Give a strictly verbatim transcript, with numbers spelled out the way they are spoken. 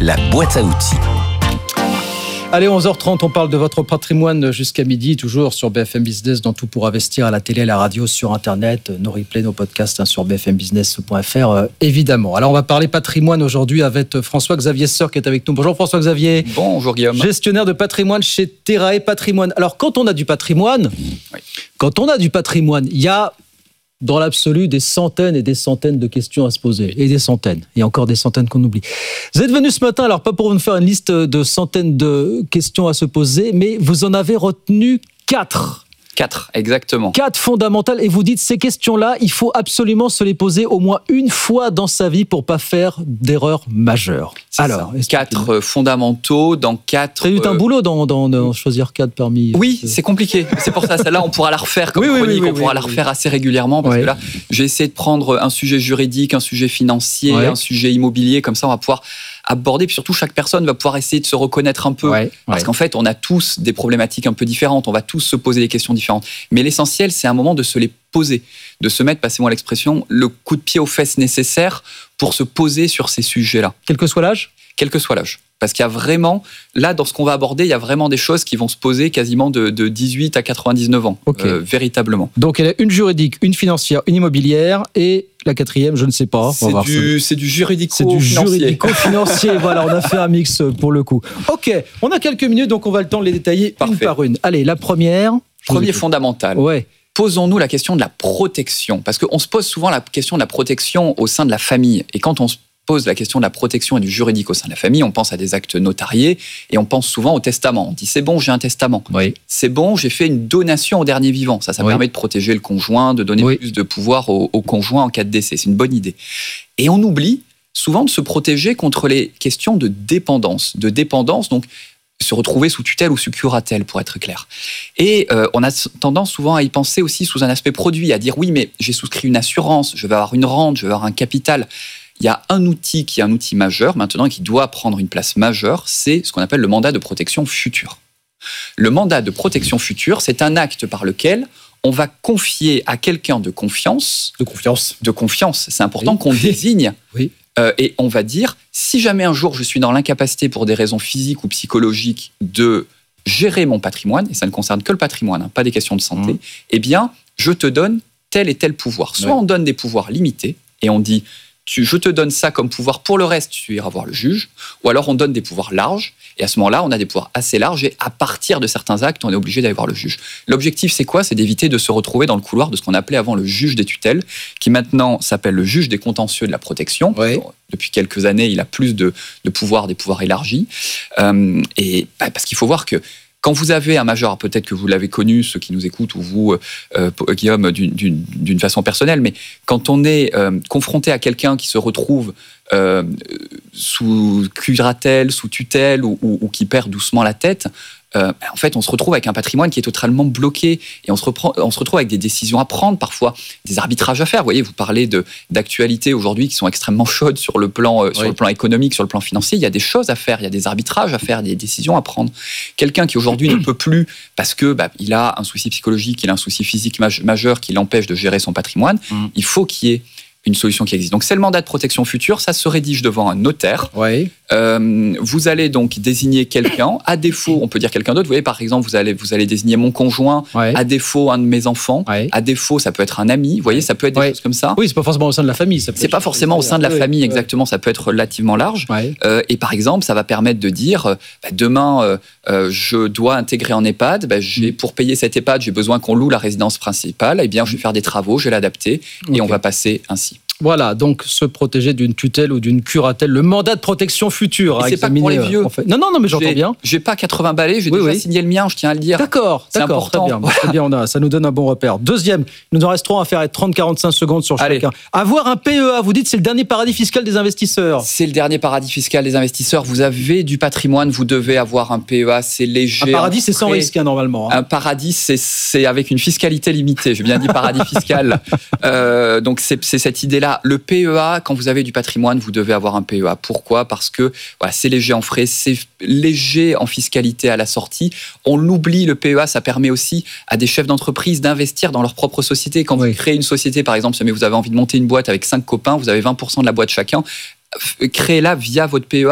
la boîte à outils. Allez, onze heures trente, on parle de votre patrimoine jusqu'à midi, toujours sur B F M Business, dans Tout pour investir, à la télé, à la radio, sur Internet, nos replays, nos podcasts hein, sur b f m business point f r, euh, évidemment. Alors, on va parler patrimoine aujourd'hui avec François-Xavier Sœur qui est avec nous. Bonjour François-Xavier. Bonjour Guillaume. Gestionnaire de patrimoine chez Terrae Patrimoine. Alors, quand on a du patrimoine, oui. quand on a du patrimoine, il y a dans l'absolu des centaines et des centaines de questions à se poser. Et des centaines. Et encore des centaines qu'on oublie. Vous êtes venu ce matin, alors pas pour nous faire une liste de centaines de questions à se poser, mais vous en avez retenu quatre. Quatre, exactement. Quatre fondamentales. Et vous dites, ces questions-là, il faut absolument se les poser au moins une fois dans sa vie pour ne pas faire d'erreurs majeures. C'est alors, ça. Quatre fondamentaux dans quatre... T'as eu un boulot dans, dans, dans choisir quatre parmi... Oui, c'est compliqué. C'est pour ça, celle-là, on pourra la refaire comme oui, oui, chronique, oui, oui, on pourra oui, la oui. refaire assez régulièrement, parce oui. que là, j'ai essayé de prendre un sujet juridique, un sujet financier, ouais. un sujet immobilier, comme ça, on va pouvoir aborder, puis surtout, chaque personne va pouvoir essayer de se reconnaître un peu, ouais, parce ouais. qu'en fait, on a tous des problématiques un peu différentes, on va tous se poser des questions différentes. Mais l'essentiel, c'est un moment de se les poser, de se mettre, passez-moi l'expression, le coup de pied aux fesses nécessaire pour se poser sur ces sujets-là. Quel que soit l'âge ? Quel que soit l'âge. Parce qu'il y a vraiment, là, dans ce qu'on va aborder, il y a vraiment des choses qui vont se poser quasiment de, de dix-huit à quatre-vingt-dix-neuf ans, okay. euh, véritablement. Donc, il y a une juridique, une financière, une immobilière et la quatrième, je ne sais pas. C'est, du, c'est du juridico-financier. C'est du juridico-financier, voilà, on a fait un mix pour le coup. Ok, on a quelques minutes, donc on va le temps de les détailler Parfait. une par une. Allez, la première... Premier fondamental. Ouais. Posons-nous la question de la protection. Parce qu'on se pose souvent la question de la protection au sein de la famille. Et quand on se pose la question de la protection et du juridique au sein de la famille, on pense à des actes notariés et on pense souvent au testament. On dit c'est bon, j'ai un testament. Oui. C'est bon, j'ai fait une donation au dernier vivant. Ça, ça oui. permet de protéger le conjoint, de donner oui. plus de pouvoir au, au conjoint en cas de décès. C'est une bonne idée. Et on oublie souvent de se protéger contre les questions de dépendance. De dépendance, donc se retrouver sous tutelle ou sous curatelle, pour être clair. Et euh, on a tendance souvent à y penser aussi sous un aspect produit, à dire oui, mais j'ai souscrit une assurance, je vais avoir une rente, je vais avoir un capital. Il y a un outil qui est un outil majeur maintenant et qui doit prendre une place majeure, c'est ce qu'on appelle le mandat de protection future. Le mandat de protection future, c'est un acte par lequel on va confier à quelqu'un de confiance... De confiance. De confiance, c'est important oui. qu'on désigne... Oui. Euh, et on va dire, si jamais un jour je suis dans l'incapacité pour des raisons physiques ou psychologiques de gérer mon patrimoine, et ça ne concerne que le patrimoine, hein, pas des questions de santé, mmh. eh bien, je te donne tel et tel pouvoir. Soit ouais. on donne des pouvoirs limités, et on dit, tu, je te donne ça comme pouvoir, pour le reste, tu iras voir le juge, ou alors on donne des pouvoirs larges, et à ce moment-là, on a des pouvoirs assez larges, et à partir de certains actes, on est obligé d'aller voir le juge. L'objectif, c'est quoi ? C'est d'éviter de se retrouver dans le couloir de ce qu'on appelait avant le juge des tutelles, qui maintenant s'appelle le juge des contentieux de la protection. Ouais. Depuis quelques années, il a plus de, de pouvoirs, des pouvoirs élargis. Euh, et bah, parce qu'il faut voir que quand vous avez un majeur, peut-être que vous l'avez connu, ceux qui nous écoutent, ou vous, euh, Guillaume, d'une, d'une, d'une façon personnelle, mais quand on est euh, confronté à quelqu'un qui se retrouve euh, sous curatelle, sous tutelle, ou, ou, ou qui perd doucement la tête, euh, en fait, on se retrouve avec un patrimoine qui est totalement bloqué, et on se, reprend, on se retrouve avec des décisions à prendre, parfois des arbitrages à faire. Vous voyez, vous parlez de, d'actualités aujourd'hui qui sont extrêmement chaudes sur le plan, euh, oui. sur le plan économique, sur le plan financier. Il y a des choses à faire, il y a des arbitrages à faire, des décisions à prendre. Quelqu'un qui aujourd'hui ne peut plus parce que bah, il a un souci psychologique, il a un souci physique majeur qui l'empêche de gérer son patrimoine, mmh. il faut qu'il y ait une solution qui existe. Donc, c'est le mandat de protection future, ça se rédige devant un notaire. Oui. Euh, vous allez donc désigner quelqu'un, à défaut, on peut dire quelqu'un d'autre. Vous voyez, par exemple, vous allez, vous allez désigner mon conjoint, oui. à défaut, un de mes enfants, oui. à défaut, ça peut être un ami, vous voyez, ça peut être des oui. choses comme ça. Oui, c'est pas forcément au sein de la famille. Ça peut c'est pas forcément au sein de la oui. famille, oui. exactement, ça peut être relativement large. Oui. Euh, et par exemple, ça va permettre de dire, euh, bah, demain, euh, euh, je dois intégrer en EHPAD, bah, j'ai, pour payer cette EHPAD, j'ai besoin qu'on loue la résidence principale, eh bien, je vais faire des travaux, je vais l'adapter, okay. et on va passer ainsi. Voilà, donc se protéger d'une tutelle ou d'une curatelle, le mandat de protection future. Et c'est pas pour les vieux. En fait. Non, non, non, mais j'entends j'ai, bien. J'ai pas quatre-vingts balais, j'ai oui, déjà oui. signé le mien, je tiens à le dire. D'accord, c'est d'accord, important. très bien. Très bien, on a, ça nous donne un bon repère. Deuxième, il nous en reste trois à faire et trente à quarante-cinq secondes sur Allez. chacun. Avoir un P E A, vous dites c'est le dernier paradis fiscal des investisseurs. C'est le dernier paradis fiscal des investisseurs. Vous avez du patrimoine, vous devez avoir un P E A, c'est léger. Un paradis, c'est sans prêt. risque, hein, normalement. Hein. Un paradis, c'est, c'est avec une fiscalité limitée. J'ai bien dit paradis fiscal. Euh, donc, c'est, c'est cette idée-là. Le P E A, quand vous avez du patrimoine, vous devez avoir un P E A. Pourquoi ? Parce que voilà, c'est léger en frais, c'est léger en fiscalité à la sortie. On l'oublie, le P E A, ça permet aussi à des chefs d'entreprise d'investir dans leur propre société. Quand oui. vous créez une société, par exemple, si vous avez envie de monter une boîte avec cinq copains, vous avez vingt pour cent de la boîte chacun, créez-la via votre P E A.